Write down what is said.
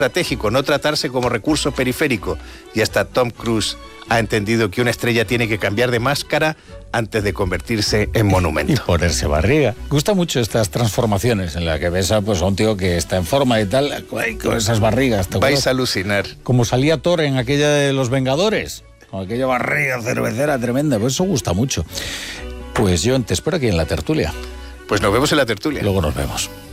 estratégico, no tratarse como recurso periférico. Y hasta Tom Cruise ha entendido que una estrella tiene que cambiar de máscara antes de convertirse en monumento. Y ponerse barriga. Gusta mucho estas transformaciones en las que ves a un tío que está en forma y tal, con esas barrigas. Vais a alucinar. Como salía Thor en aquella de Los Vengadores, con aquella barriga cervecera tremenda, pues eso gusta mucho. Pues yo te espero aquí en la tertulia. Pues nos vemos en la tertulia. Luego nos vemos.